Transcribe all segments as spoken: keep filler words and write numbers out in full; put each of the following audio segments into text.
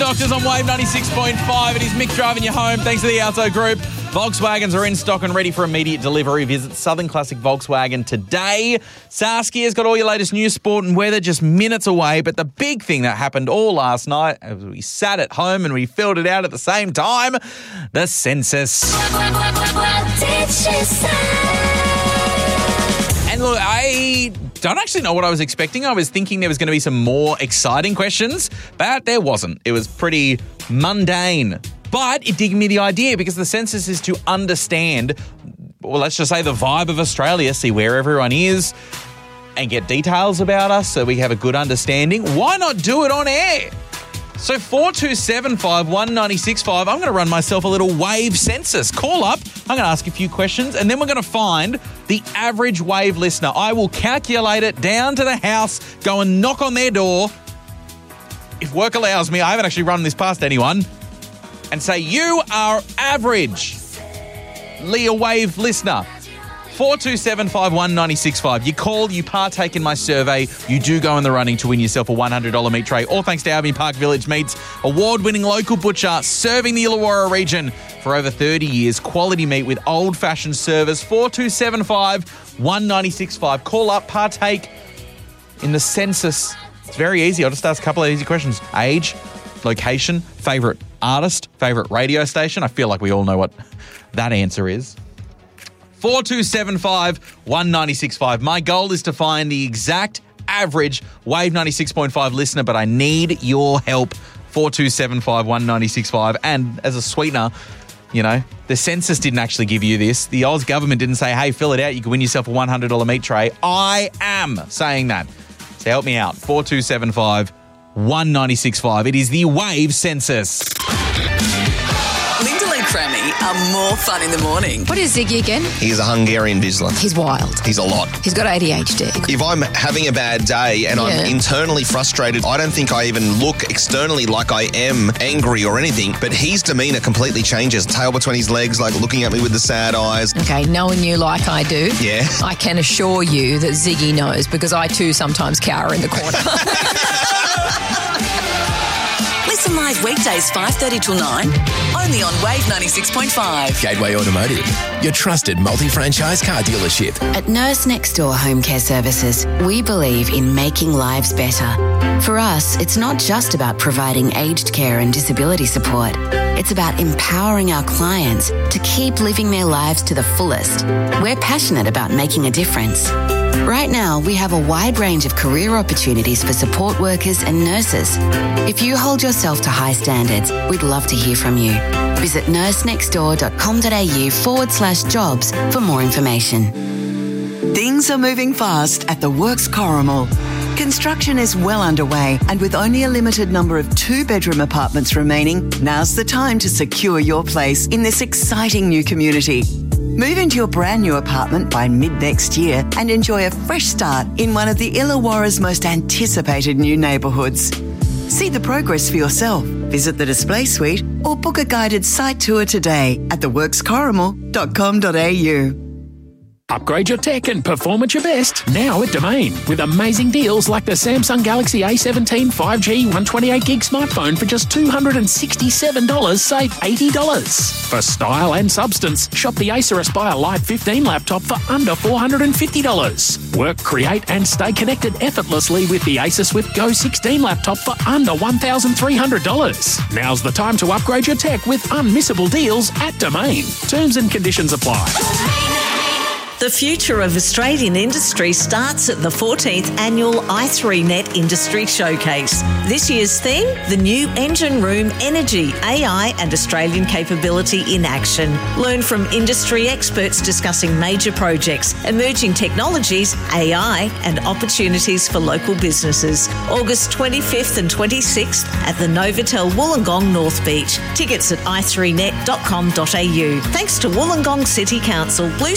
Doctors on Wave ninety-six point five. It is Mick driving you home. Thanks to the Auto Group. Volkswagens are in stock and ready for immediate delivery. Visit Southern Classic Volkswagen today. Saskia's got all your latest news, sport and weather just minutes away. But the big thing that happened all last night, as we sat at home and we filled it out at the same time, the census. And look, I don't actually know what I was expecting. I was thinking there was going to be some more exciting questions, but there wasn't. It was pretty mundane. But it did give me the idea because the census is to understand, well, let's just say the vibe of Australia, see where everyone is and get details about us so we have a good understanding. Why not do it on air? So four two seven five, one nine six five, I'm going to run myself a little Wave census. Call up, I'm going to ask a few questions, and then we're going to find the average Wave listener. I will calculate it down to the house, go and knock on their door. If work allows me, I haven't actually run this past anyone, and say, you are average Leah Wave listener. four two seven five, one nine six five. You call, you partake in my survey, you do go in the running to win yourself a one hundred dollars meat tray, all thanks to Albion Park Village Meats, award-winning local butcher serving the Illawarra region for over thirty years. Quality meat with old-fashioned service. four two seven five, one nine six five. Call up, partake in the census. It's very easy. I'll just ask a couple of easy questions. Age, location, favourite artist, favourite radio station. I feel like we all know what that answer is. four two seven five, one nine six five. My goal is to find the exact average Wave ninety-six point five listener, but I need your help. four two seven five, one nine six five. And as a sweetener, you know, the census didn't actually give you this. The Oz government didn't say, hey, fill it out, you can win yourself a one hundred dollars meat tray. I am saying that. So help me out. four two seven five, one nine six five. It is the Wave census. Lyndall and Crammy are more fun in the morning. What is Ziggy again? He's a Hungarian vigilant. He's wild. He's a lot. He's got A D H D. If I'm having a bad day and Yeah. I'm internally frustrated, I don't think I even look externally like I am angry or anything, but his demeanour completely changes. Tail between his legs, like looking at me with the sad eyes. Okay, knowing you like I do, Yeah. I can assure you that Ziggy knows because I too sometimes cower in the corner. Listen live weekdays five thirty till nine, only on Wave ninety-six point five. Gateway Automotive, your trusted multi-franchise car dealership. At Nurse Next Door Home Care Services, we believe in making lives better. For us, it's not just about providing aged care and disability support. It's about empowering our clients to keep living their lives to the fullest. We're passionate about making a difference. Right now, we have a wide range of career opportunities for support workers and nurses. If you hold yourself to high standards, we'd love to hear from you. Visit nursenextdoor.com.au forward slash jobs for more information. Things are moving fast at the Works Corrimal. Construction is well underway, and with only a limited number of two-bedroom apartments remaining, now's the time to secure your place in this exciting new community. Move into your brand new apartment by mid-next year and enjoy a fresh start in one of the Illawarra's most anticipated new neighbourhoods. See the progress for yourself. Visit the display suite or book a guided site tour today at the works corrimal dot com dot a u. Upgrade your tech and perform at your best now at Domain with amazing deals like the Samsung Galaxy A seventeen five G one twenty-eight gig smartphone for just two hundred sixty-seven dollars, save eighty dollars. For style and substance, shop the Acer Aspire Lite fifteen laptop for under four hundred fifty dollars. Work, create and stay connected effortlessly with the Acer Swift Go sixteen laptop for under one thousand three hundred dollars. Now's the time to upgrade your tech with unmissable deals at Domain. Terms and conditions apply. The future of Australian industry starts at the fourteenth Annual i three net Industry Showcase. This year's theme, the new Engine Room Energy, A I and Australian capability in action. Learn from industry experts discussing major projects, emerging technologies, A I and opportunities for local businesses. August twenty-fifth and twenty-sixth at the Novotel Wollongong North Beach. Tickets at i three net dot com dot a u. Thanks to Wollongong City Council, BlueScope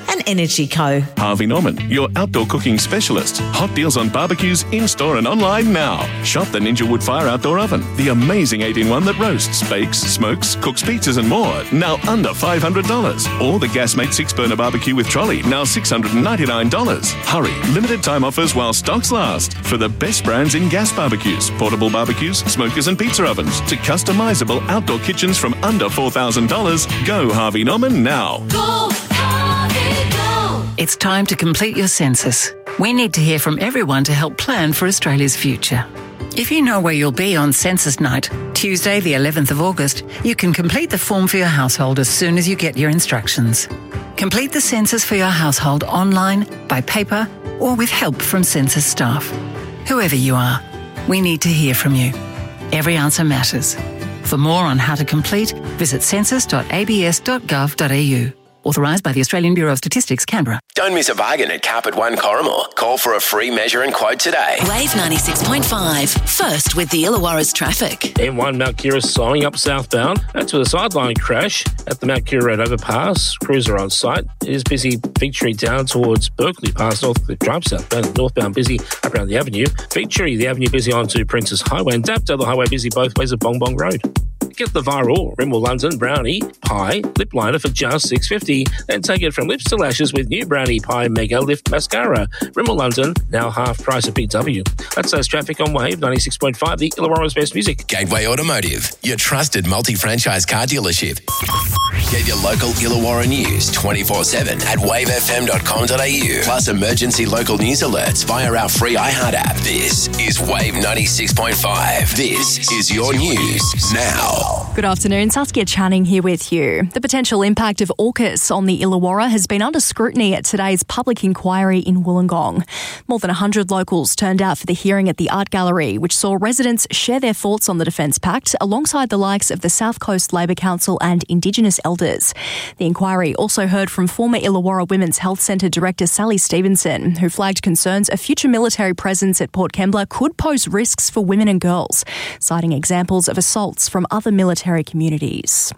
and Energy Co. Harvey Norman, your outdoor cooking specialist. Hot deals on barbecues in-store and online now. Shop the Ninja Wood Fire Outdoor Oven, the amazing eight in one that roasts, bakes, smokes, cooks pizzas and more, now under five hundred dollars. Or the Gasmate six-burner barbecue with trolley, now six hundred ninety-nine dollars. Hurry, limited time offers while stocks last. For the best brands in gas barbecues, portable barbecues, smokers and pizza ovens, to customizable outdoor kitchens from under four thousand dollars, go Harvey Norman now. Go, Harvey, go. It's time to complete your census. We need to hear from everyone to help plan for Australia's future. If you know where you'll be on census night, Tuesday the eleventh of August, you can complete the form for your household as soon as you get your instructions. Complete the census for your household online, by paper, or with help from census staff. Whoever you are, we need to hear from you. Every answer matters. For more on how to complete, visit census dot a b s dot gov dot a u. Authorised by the Australian Bureau of Statistics, Canberra. Don't miss a bargain at Carpet One Corrimal. Call for a free measure and quote today. Wave ninety-six point five. First with the Illawarra's traffic. M one Mount Kira slowing up southbound. That's with a sideline crash at the Mount Kira Road overpass. Crews are on site. It is busy Victory down towards Berkeley past Northcliffe Drive southbound. Northbound busy up around the avenue. Victory, the avenue busy onto Princess Highway, and Dapdale, the highway busy both ways of Bong Bong Road. Get the viral Rimmel London Brownie Pie Lip Liner for just six dollars fifty. Then take it from lips to lashes with new Brownie Pie Mega Lift Mascara. Rimmel London, now half price at B W. That's those traffic on Wave ninety-six point five, the Illawarra's best music. Gateway Automotive, your trusted multi-franchise car dealership. Get your local Illawarra news twenty-four seven at wave f m dot com dot a u. Plus emergency local news alerts via our free iHeart app. This is Wave ninety-six point five. This is your news now. Good afternoon, Saskia Channing here with you. The potential impact of AUKUS on the Illawarra has been under scrutiny at today's public inquiry in Wollongong. More than one hundred locals turned out for the hearing at the Art Gallery, which saw residents share their thoughts on the Defence Pact alongside the likes of the South Coast Labor Council and Indigenous elders. The inquiry also heard from former Illawarra Women's Health Centre Director Sally Stevenson, who flagged concerns a future military presence at Port Kembla could pose risks for women and girls, citing examples of assaults from other military communities.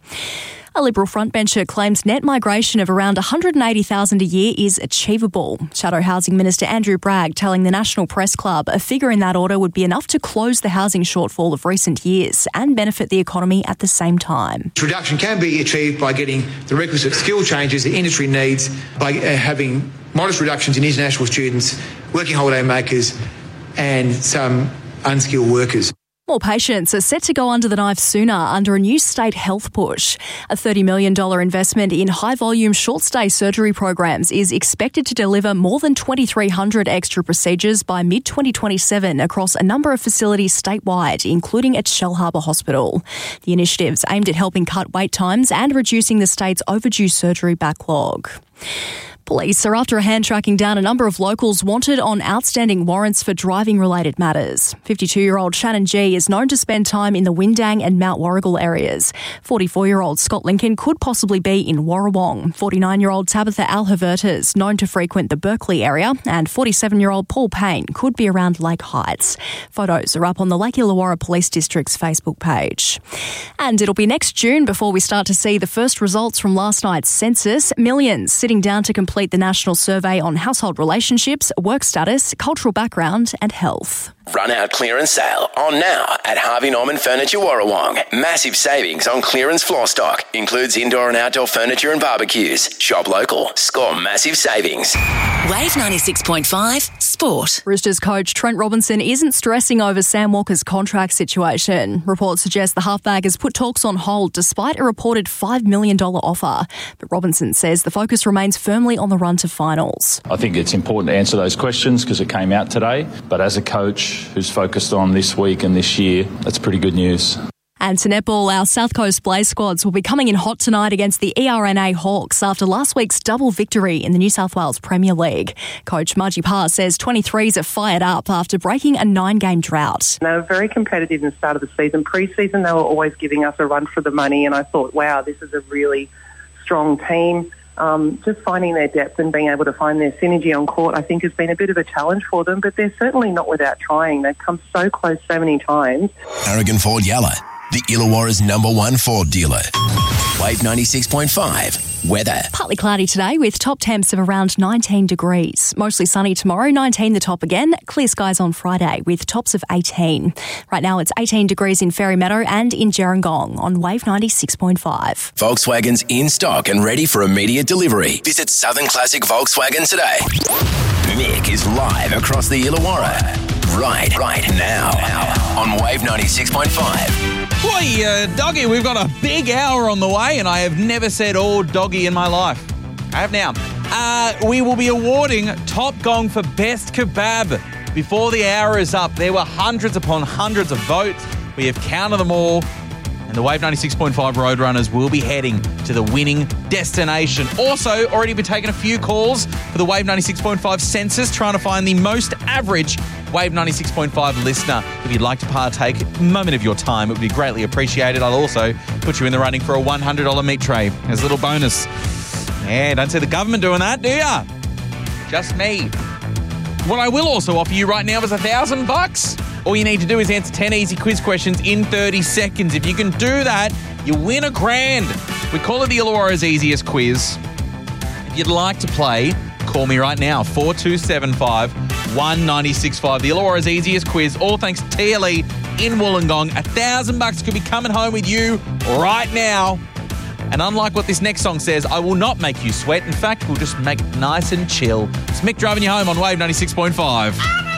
A Liberal frontbencher claims net migration of around one hundred eighty thousand a year is achievable. Shadow Housing Minister Andrew Bragg telling the National Press Club a figure in that order would be enough to close the housing shortfall of recent years and benefit the economy at the same time. This reduction can be achieved by getting the requisite skill changes the industry needs, by uh, having modest reductions in international students, working holiday makers and some unskilled workers. More patients are set to go under the knife sooner under a new state health push. A thirty million dollars investment in high-volume short-stay surgery programs is expected to deliver more than twenty-three hundred extra procedures by mid twenty twenty-seven across a number of facilities statewide, including at Shellharbour Hospital. The initiative's aimed at helping cut wait times and reducing the state's overdue surgery backlog. Police are after a hand tracking down a number of locals wanted on outstanding warrants for driving-related matters. fifty-two-year-old Shannon G is known to spend time in the Windang and Mount Warrigal areas. forty-four-year-old Scott Lincoln could possibly be in Warrawong. forty-nine-year-old Tabitha Alhervertas, known to frequent the Berkeley area, and forty-seven-year-old Paul Payne could be around Lake Heights. Photos are up on the Lake Illawarra Police District's Facebook page. And it'll be next June before we start to see the first results from last night's census. Millions sitting down to complete the national survey on household relationships, work status, cultural background and health. Run out clearance sale on now at Harvey Norman Furniture Warrawong. Massive savings on clearance floor stock. Includes indoor and outdoor furniture and barbecues. Shop local. Score massive savings. Wave ninety-six point five Sport. Roosters coach Trent Robinson isn't stressing over Sam Walker's contract situation. Reports suggest the halfback has put talks on hold despite a reported five million dollars offer. But Robinson says the focus remains firmly on the run to finals. I think it's important to answer those questions because it came out today. But as a coach who's focused on this week and this year, that's pretty good news. And to netball, our South Coast Blaze squads will be coming in hot tonight against the E R N A Hawks after last week's double victory in the New South Wales Premier League. Coach Margie Parr says twenty-threes are fired up after breaking a nine-game drought. They were very competitive in the start of the season. Pre-season, they were always giving us a run for the money, and I thought, wow, this is a really strong team. Um, just finding their depth and being able to find their synergy on court, I think, has been a bit of a challenge for them, but they're certainly not without trying. They've come so close so many times. Aragon Ford Yalla, the Illawarra's number one Ford dealer. Wave ninety-six point five. Weather. Partly cloudy today with top temps of around nineteen degrees. Mostly sunny tomorrow, nineteen the top again. Clear skies on Friday with tops of eighteen. Right now it's eighteen degrees in Fairy Meadow and in Gerringong on Wave ninety-six point five. Volkswagen's in stock and ready for immediate delivery. Visit Southern Classic Volkswagen today. Mick is live across the Illawarra. Right, right now, now on Wave ninety-six point five. Boy, uh, Doggy, we've got a big hour on the way, and I have never said "oh, Doggy" in my life. I have now. Uh, we will be awarding Top Gong for Best Kebab. Before the hour is up, there were hundreds upon hundreds of votes. We have counted them all, and the Wave ninety-six point five Roadrunners will be heading to the winning destination. Also, already been taking a few calls for the Wave ninety-six point five census, trying to find the most average Wave ninety-six point five listener. If you'd like to partake, a moment of your time, it would be greatly appreciated. I'll also put you in the running for a one hundred dollars meat tray as a little bonus. Yeah, don't see the government doing that, do ya? Just me. What I will also offer you right now is a thousand bucks. All you need to do is answer ten easy quiz questions in thirty seconds. If you can do that, you win a grand. We call it the Illawarra's Easiest Quiz. If you'd like to play, call me right now, four two seven five, one nine six five. The Illawarra's Easiest Quiz, all thanks to T L E in Wollongong. A thousand bucks could be coming home with you right now. And unlike what this next song says, I will not make you sweat. In fact, we'll just make it nice and chill. It's Mick driving you home on Wave ninety-six point five.